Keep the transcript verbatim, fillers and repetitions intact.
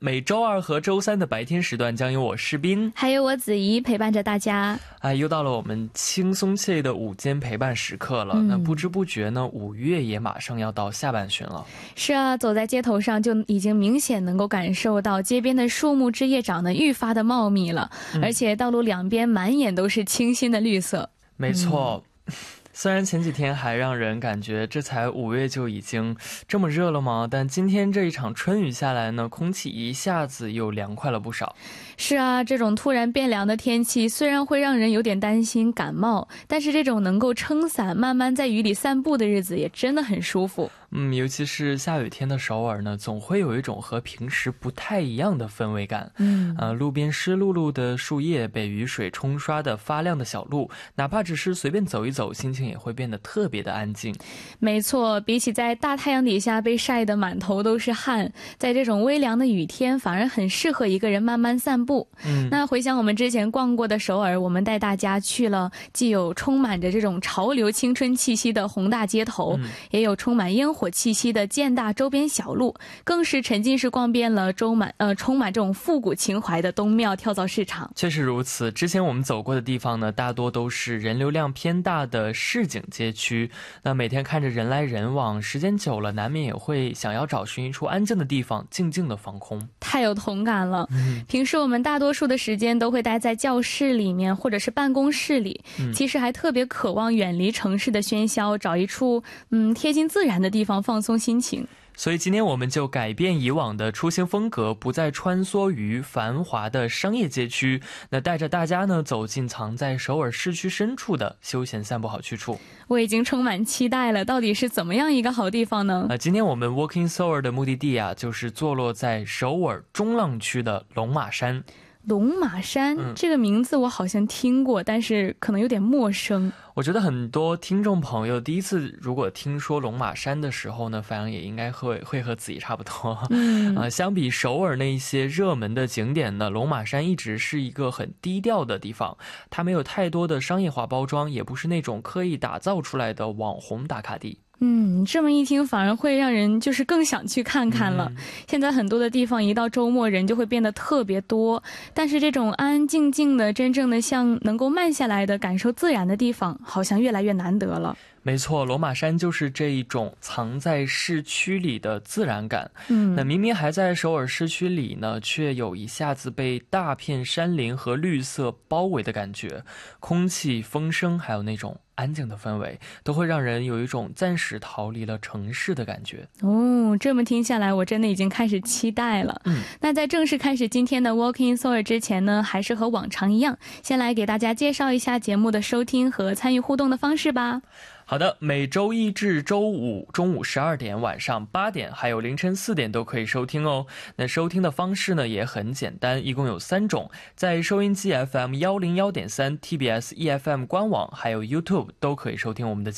每周二和周三的白天时段将由我士斌还有我子怡陪伴着大家。 哎，又到了我们轻松惬意的午间陪伴时刻了、嗯、那不知不觉呢，五月也马上要到下半旬了。 是啊，走在街头上就已经明显能够感受到街边的树木枝叶长得愈发的茂密了、嗯、而且道路两边满眼都是清新的绿色。 没错、嗯虽然前几天还让人感觉这才五月就已经这么热了吗？但今天这一场春雨下来呢，空气一下子又凉快了不少。 是啊，这种突然变凉的天气虽然会让人有点担心感冒，但是这种能够撑伞慢慢在雨里散步的日子也真的很舒服。 嗯，尤其是下雨天的首尔呢，总会有一种和平时不太一样的氛围感。嗯，呃，路边湿漉漉的树叶，被雨水冲刷的发亮的小路，哪怕只是随便走一走，心情也会变得特别的安静。 没错，比起在大太阳底下被晒得满头都是汗，在这种微凉的雨天反而很适合一个人慢慢散步。嗯，那回想我们之前逛过的首尔，我们带大家去了既有充满着这种潮流青春气息的宏大街头、嗯、也有充满烟火气息的建大周边小路，更是沉浸式逛遍了充满呃充满这种复古情怀的东庙跳蚤市场。 确实如此，之前我们走过的地方呢，大多都是人流量偏大的市井街区，那每天看着人来人往，时间久了难免也会想要找寻一处安静的地方静静的放空。 太有同感了、嗯、平时我们大多数的时间都会待在教室里面或者是办公室里、嗯、其实还特别渴望远离城市的喧嚣，找一处嗯贴近自然的地方放松心情。 所以今天我们就改变以往的出行风格，不再穿梭于繁华的商业街区，那带着大家呢走进藏在首尔市区深处的休闲散步好去处。 我已经充满期待了，到底是怎么样一个好地方呢？ 那今天我们 Walking Seoul 的目的地啊，就是坐落在首尔中浪区的龙马山。 龙马山、嗯、这个名字我好像听过，但是可能有点陌生。 我觉得很多听众朋友第一次如果听说龙马山的时候呢，反正也应该会会和自己差不多。嗯、呃，相比首尔那一些热门的景点呢，龙马山一直是一个很低调的地方，它没有太多的商业化包装，也不是那种刻意打造出来的网红打卡地。 嗯，这么一听反而会让人就是更想去看看了、嗯、现在很多的地方一到周末人就会变得特别多，但是这种安安静静的真正的像能够慢下来的感受自然的地方好像越来越难得了。 没错，龙马山就是这一种藏在市区里的自然感。嗯，那明明还在首尔市区里呢，却有一下子被大片山林和绿色包围的感觉，空气、风声还有那种安静的氛围，都会让人有一种暂时逃离了城市的感觉。 哦，这么听下来我真的已经开始期待了。嗯，那在正式开始今天的 Walking Seoul 之前呢，还是和往常一样，先来给大家介绍一下节目的收听和参与互动的方式吧。 好的，每周一至周五中午十二点、晚上八点还有凌晨四点都可以收听哦。那收听的方式呢也很简单，一共有三种，在收音机 F M 一零一点三、T B S E F M 官网还有 YouTube 都可以收听我们的节目。